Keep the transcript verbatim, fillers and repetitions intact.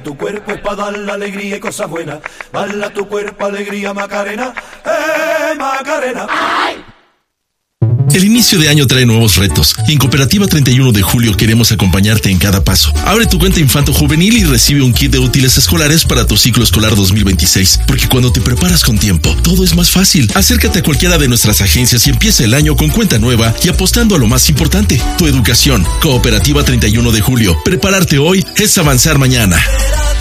Tu cuerpo es para dar la alegría y cosas buenas. Bala tu cuerpo, alegría, Macarena. ¡Eh, Macarena! ¡Ay! El inicio de año trae nuevos retos y en Cooperativa treinta y uno de julio queremos acompañarte en cada paso. Abre tu cuenta Infanto Juvenil y recibe un kit de útiles escolares para tu ciclo escolar dos mil veintiséis, porque cuando te preparas con tiempo, todo es más fácil. Acércate a cualquiera de nuestras agencias y empieza el año con cuenta nueva y apostando a lo más importante, tu educación. Cooperativa treinta y uno de julio. Prepararte hoy es avanzar mañana.